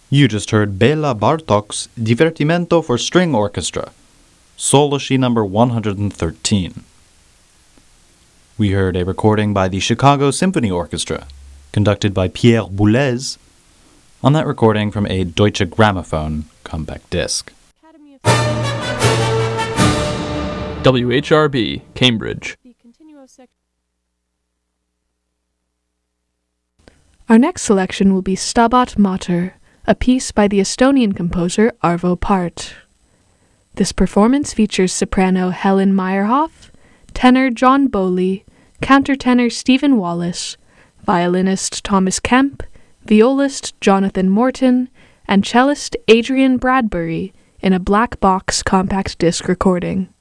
You just heard Bela Bartok's Divertimento for String Orchestra, Soloshi number 113. We heard a recording by the Chicago Symphony Orchestra, conducted by Pierre Boulez, on that recording from a Deutsche Grammophon compact disc. WHRB, Cambridge. Our next selection will be Stabat Mater, a piece by the Estonian composer Arvo Pärt. This performance features soprano Helen Meyerhoff, tenor John Bowley, countertenor Stephen Wallace, violinist Thomas Kemp, violist Jonathan Morton, and cellist Adrian Bradbury in a black box compact disc recording.